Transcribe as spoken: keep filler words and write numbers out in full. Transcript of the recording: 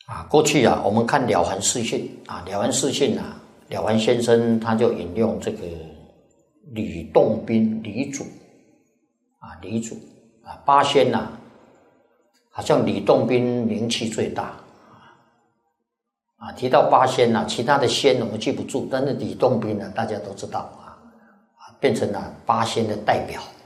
啊，过去啊，我们看了凡四训啊，了凡四训啊，了凡先生他就引用这个吕洞宾吕祖啊，吕祖啊，八仙呐、啊，好像吕洞宾名气最大啊。提到八仙呐、啊，其他的仙我们记不住，但是吕洞宾呢、啊，大家都知道啊，啊，变成了八仙的代表。